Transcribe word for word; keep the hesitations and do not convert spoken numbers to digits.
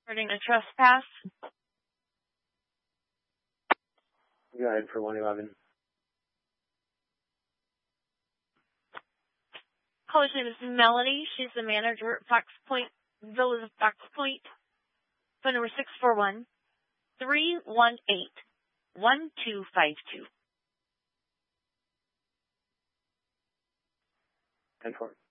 Reporting a trespass. Go ahead for one eleven. Caller's name is Melody. She's the manager at Fox Point, Villas of Fox Point. Phone number six four one, three one eight, one two five two. ten four.